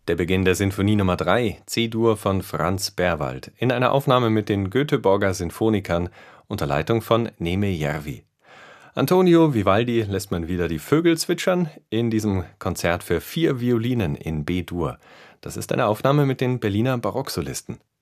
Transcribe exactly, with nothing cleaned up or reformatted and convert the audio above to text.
Der Beginn der Sinfonie Nummer drei, C-Dur von Franz Berwald, in einer Aufnahme mit den Göteborger Sinfonikern unter Leitung von Neme Järvi. Antonio Vivaldi lässt man wieder die Vögel zwitschern in diesem Konzert für vier Violinen in B-Dur. Das ist eine Aufnahme mit den Berliner Barocksolisten.